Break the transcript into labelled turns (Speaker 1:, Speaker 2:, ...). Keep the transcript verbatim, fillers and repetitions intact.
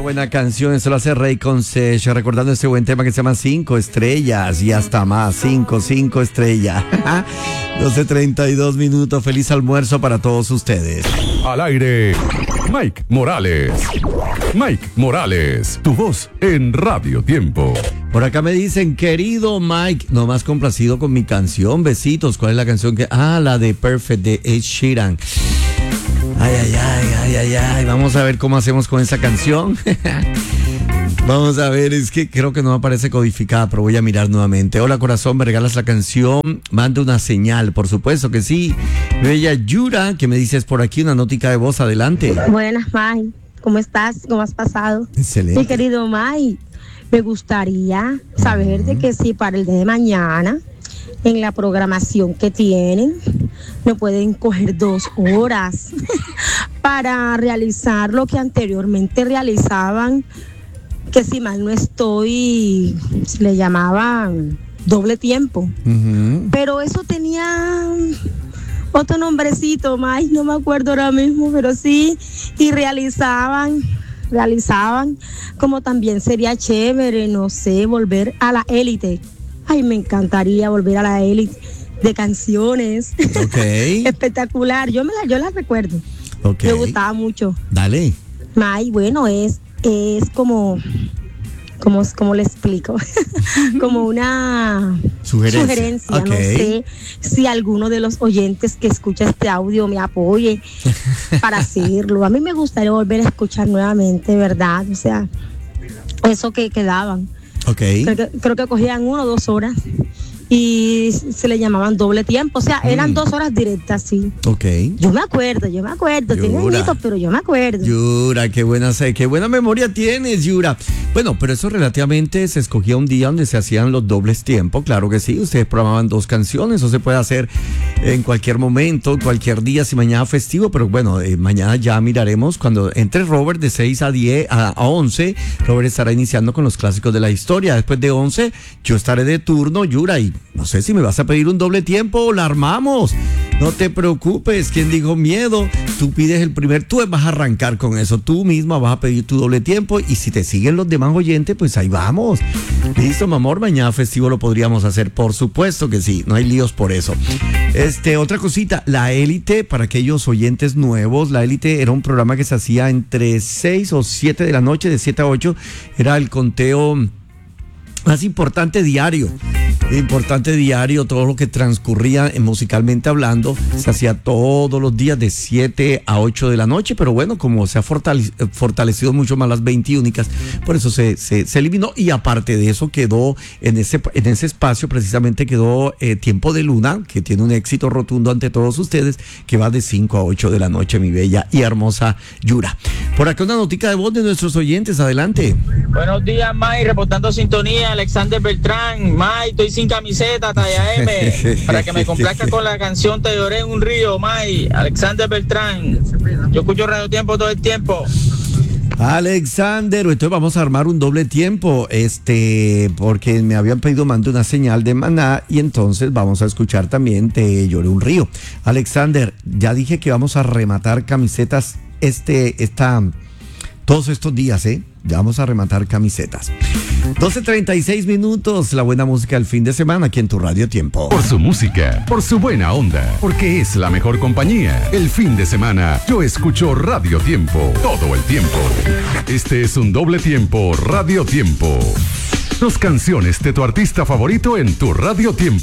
Speaker 1: buena canción, eso lo hace Rey Concesh, recordando ese buen tema que se llama Cinco Estrellas y hasta más, cinco, cinco estrellas. doce treinta y dos minutos, feliz almuerzo para todos ustedes.
Speaker 2: Al aire, Mike Morales. Mike Morales, tu voz en Radio Tiempo.
Speaker 1: Por acá me dicen, querido Mike, no más complacido con mi canción, besitos. ¿Cuál es la canción que...? Ah, la de Perfect de Ed Sheeran. Ay, ay, ay, ay, ay, ay. Vamos a ver cómo hacemos con esa canción. Vamos a ver, es que creo que no me aparece codificada, pero voy a mirar nuevamente. Hola corazón, ¿me regalas la canción? Manda una señal, por supuesto que sí. Bella Yura, que me dices por aquí una notica de voz, adelante.
Speaker 3: Buenas, Mike. ¿Cómo estás? ¿Cómo has pasado?
Speaker 1: Excelente.
Speaker 3: Mi querido Mike, me gustaría saber de que si para el día de mañana, en la programación que tienen, me pueden coger dos horas para realizar lo que anteriormente realizaban, que si mal no estoy, le llamaban doble tiempo. Uh-huh. Pero eso tenía otro nombrecito, más no me acuerdo ahora mismo, pero sí, y realizaban, realizaban, como también sería chévere, no sé, volver a la élite. Ay, me encantaría volver a la élite de canciones.
Speaker 1: Okay.
Speaker 3: Espectacular, yo me la, yo la recuerdo.
Speaker 1: Okay.
Speaker 3: Me gustaba mucho.
Speaker 1: Dale.
Speaker 3: Ay, bueno, es es como, como, como le explico, como una
Speaker 1: sugerencia,
Speaker 3: sugerencia.
Speaker 1: Okay.
Speaker 3: No sé si alguno de los oyentes que escucha este audio me apoye para hacerlo. A mí me gustaría volver a escuchar nuevamente, ¿verdad? O sea, eso que quedaban.
Speaker 1: Okay.
Speaker 3: Creo que, creo que cogían una o dos horas y se le llamaban doble tiempo, o sea, eran mm. dos horas directas, sí.
Speaker 1: Ok.
Speaker 3: Yo me acuerdo, yo me acuerdo, tiene añitos, pero yo me acuerdo.
Speaker 1: Yura, qué buena, qué buena memoria tienes, Yura. Bueno, pero eso relativamente se escogía un día donde se hacían los dobles tiempos, claro que sí, ustedes programaban dos canciones, eso se puede hacer en cualquier momento, cualquier día, si mañana festivo, pero bueno, eh, mañana ya miraremos cuando entre Robert de seis a diez, a, a once, Robert estará iniciando con los clásicos de la historia, después de once, yo estaré de turno, Yura, y no sé si me vas a pedir un doble tiempo o la armamos. No te preocupes, quien dijo miedo, tú pides el primer, tú vas a arrancar con eso, tú misma vas a pedir tu doble tiempo y si te siguen los demás oyentes, pues ahí vamos. Listo, mi amor, mañana festivo lo podríamos hacer, por supuesto que sí, no hay líos por eso. Este, otra cosita, La Élite, para aquellos oyentes nuevos, La Élite era un programa que se hacía entre seis o siete de la noche, de siete a ocho, era el conteo más importante diario. Importante diario, todo lo que transcurría musicalmente hablando, se hacía todos los días de siete a ocho de la noche, pero bueno, como se ha fortale- fortalecido mucho más las veintiúnicas, por eso se, se, se eliminó y aparte de eso quedó en ese, en ese espacio precisamente quedó eh, Tiempo de Luna, que tiene un éxito rotundo ante todos ustedes, que va de cinco a ocho de la noche, mi bella y hermosa Yura. Por acá una notica de voz de nuestros oyentes, adelante.
Speaker 4: Buenos días, May, reportando sintonía, Alexander Beltrán. May, estoy sin camiseta, talla M, para que me complazca con la canción Te lloré en un río, May. Alexander Beltrán. Yo escucho Radio Tiempo todo el tiempo.
Speaker 1: Alexander, entonces vamos a armar un doble tiempo, este, porque me habían pedido mande una señal de Maná y entonces vamos a escuchar también Te lloré un río. Alexander, ya dije que vamos a rematar camisetas este, esta, todos estos días, ¿eh? Ya vamos a rematar camisetas. doce treinta y seis minutos, la buena música del fin de semana aquí en tu Radio Tiempo.
Speaker 2: Por su música, por su buena onda, porque es la mejor compañía. El fin de semana, yo escucho Radio Tiempo todo el tiempo. Este es un doble tiempo Radio Tiempo. Dos canciones de tu artista favorito en tu Radio Tiempo.